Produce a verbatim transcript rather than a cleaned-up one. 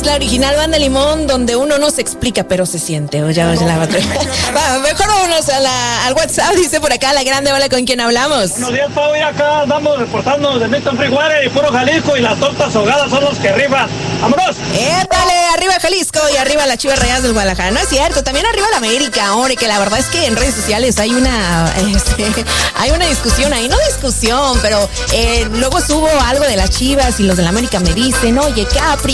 la original banda Limón, donde uno no se explica, pero se siente. Oye, oye, la batalla. Va, mejor vámonos a la, al WhatsApp, dice por acá la grande. Hola, ¿con quién hablamos? Buenos días, Pau, y acá andamos reportando de Milton Frijuárez y puro Jalisco, y las tortas ahogadas son los que rifan. ¡Vámonos! ¡Épale! Arriba Jalisco y arriba las Chivas Rayadas del Guadalajara. No es cierto, también arriba la América, hombre, que la verdad es que en redes sociales hay una este, hay una discusión ahí, no discusión, pero eh, luego subo algo de las Chivas y los de la América me dicen, oye, Capri,